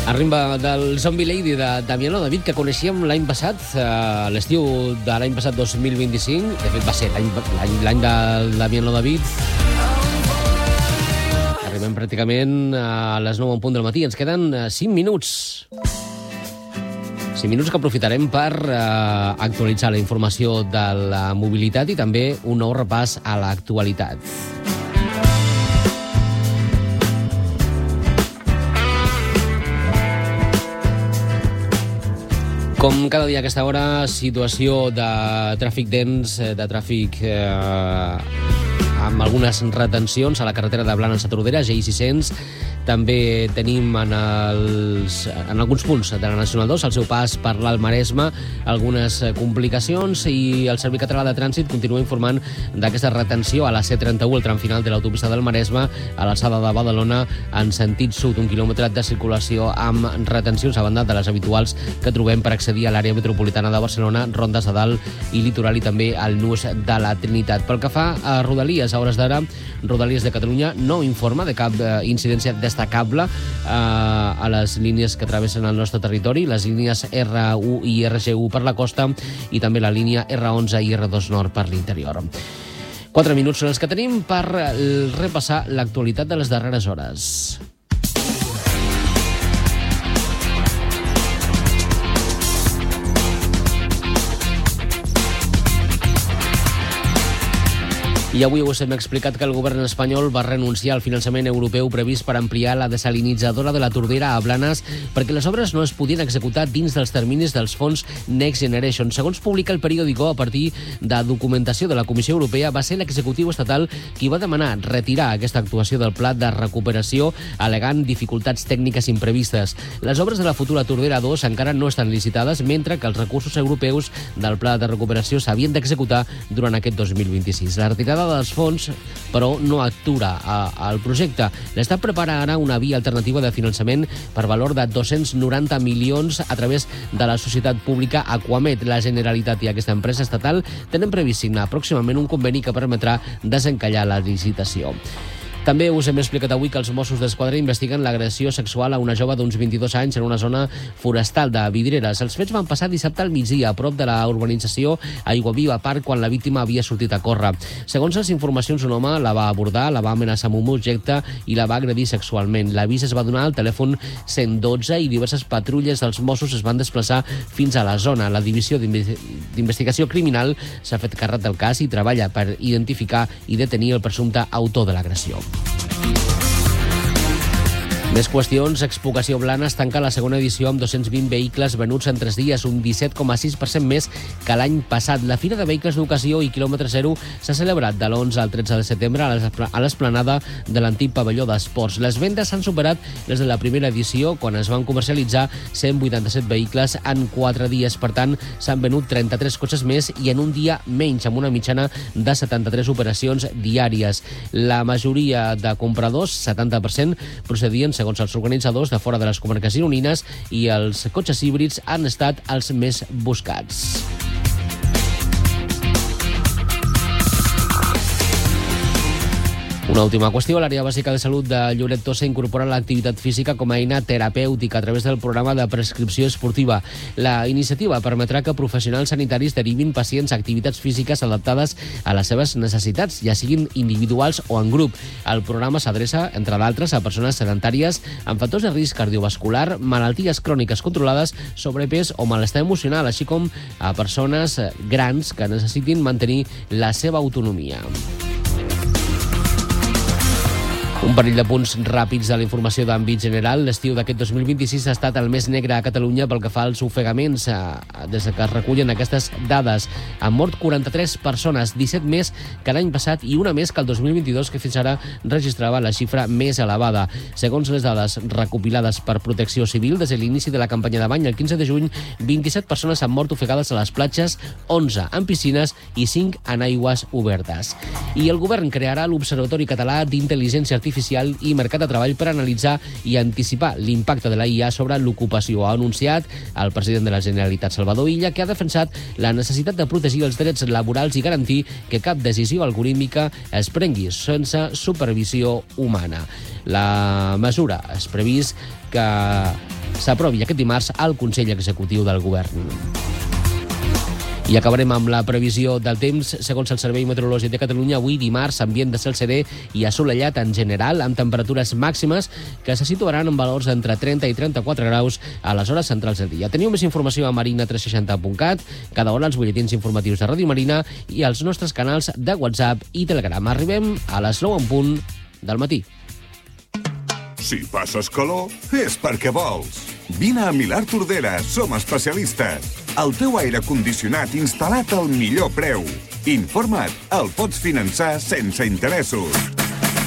Arriba del Zombie Lady de Damiano David, que coneixíem l'any passat, l'estiu de l'any passat 2025. De fet, va ser l'any del Damiano David. Arribem pràcticament a les 9 en punt del matí. Ens queden 5 minuts. 5 minuts que aprofitarem per actualitzar la informació de la mobilitat i també un nou repàs a l'actualitat. Com cada dia a aquesta hora, situació de tràfic dens, de tràfic amb algunes retencions a la carretera de Blanes a Tordera, GI600. També tenim en alguns punts de la Nacional 2, al seu pas per l'Alt Maresme, algunes complicacions, i el Servei Català de Trànsit continua informant d'aquesta retenció a la C31, el tram final de l'autopista del Maresme, a l'alçada de Badalona, en sentit sud, 1 quilòmetre de circulació amb retencions a banda de les habituals que trobem per accedir a l'àrea metropolitana de Barcelona, Rondes de Dalt i Litoral, i també al nus de la Trinitat. Pel que fa a Rodalies, a hores d'ara, Rodalies de Catalunya no informa de cap incidència destacable a les línies que travessen el nostre territori, les línies R1 i RG1 per la costa i també la línia R11 i R2 Nord per l'interior. 4 minuts són els que tenim per repassar l'actualitat de les darreres hores. I avui us hem explicat que el govern espanyol va renunciar al finançament europeu previst per ampliar la desalinitzadora de la Tordera a Blanes perquè les obres no es podien executar dins dels terminis dels fons Next Generation. Segons publica el periòdico, a partir de documentació de la Comissió Europea, va ser l'executiu estatal qui va demanar retirar aquesta actuació del pla de recuperació al·legant dificultats tècniques imprevistes. Les obres de la futura Tordera 2 encara no estan licitades, mentre que els recursos europeus del pla de recuperació s'havien d'executar durant aquest 2026. La retirada dels fons, però, no atura el projecte. L'Estat prepara ara una via alternativa de finançament per valor de 290 milions a través de la societat pública Aquamed. La Generalitat i aquesta empresa estatal tenen previst signar pròximament un conveni que permetrà desencallar la licitació. També us hem explicat avui que els Mossos d'Esquadra investiguen l'agressió sexual a una jove d'uns 22 anys en una zona forestal de Vidreres. Els fets van passar dissabte al migdia, a prop de la urbanització Aiguaviva Park, quan la víctima havia sortit a córrer. Segons les informacions, un home la va abordar, la va amenaçar amb un objecte i la va agredir sexualment. L'avís es va donar al telèfon 112 i diverses patrulles dels Mossos es van desplaçar fins a la zona. La Divisió d'Investigació Criminal s'ha fet càrrec del cas i treballa per identificar i detenir el presumpte autor de l'agressió. Més qüestions. Expocació Blanes tanca la segona edició amb 220 vehicles venuts en 3 dies, un 17,6% més que l'any passat. La Fira de Vehicles d'Ocasió i Quilòmetre Zero s'ha celebrat de l'11 al 13 de setembre a l'esplanada de l'antic pavelló d'esports. Les vendes s'han superat les de la primera edició, quan es van comercialitzar 187 vehicles en 4 dies. Per tant, s'han venut 33 cotxes més i en un dia menys, amb una mitjana de 73 operacions diàries. La majoria de compradors, 70%, procedien, segons els organitzadors, de fora de les comarques gironines, i els cotxes híbrids han estat els més buscats. Una última qüestió. L'àrea bàsica de salut de Lloret Tossa incorpora l'activitat física com a eina terapèutica a través del programa de prescripció esportiva. La iniciativa permetrà que professionals sanitaris derivin pacients a activitats físiques adaptades a les seves necessitats, ja siguin individuals o en grup. El programa s'adreça, entre d'altres, a persones sedentàries amb factors de risc cardiovascular, malalties cròniques controlades, sobrepès o malestar emocional, així com a persones grans que necessitin mantenir la seva autonomia. Un parell de punts ràpids de la informació d'àmbit general. L'estiu d'aquest 2026 ha estat el més negre a Catalunya pel que fa als ofegaments. Des que es recullen aquestes dades, han mort 43 persones, 17 més que l'any passat i una més que el 2022, que fins ara registrava la xifra més elevada. Segons les dades recopilades per Protecció Civil, des de l'inici de la campanya de bany, el 15 de juny, 27 persones han mort ofegades a les platges, 11 en piscines i 5 en aigües obertes. I el govern crearà l'Observatori Català d'Intel·ligència Artificial i Mercat de Treball per analitzar i anticipar l'impacte de la IA sobre l'ocupació. Ha anunciat el president de la Generalitat, Salvador Illa, que ha defensat la necessitat de protegir els drets laborals i garantir que cap decisió algorítmica es prengui sense supervisió humana. La mesura és previst que s'aprovi aquest dimarts al Consell Executiu del Govern. I acabarem amb la previsió del temps. Segons el Servei Meteorològic de Catalunya, avui dimarts, ambient de cel serè i assolellat en general, amb temperatures màximes que se situaran en valors d'entre 30 i 34 graus a les hores centrals del dia. Teniu més informació a marina360.cat, cada hora els butlletins informatius de Ràdio Marina i als nostres canals de WhatsApp i Telegram. Arribem a les 9 en punt del matí. Si passes calor, és perquè vols. Vine a Milà Tordera, som especialistes. El teu aire condicionat instal·lat al millor preu. Informa't, el pots finançar sense interessos.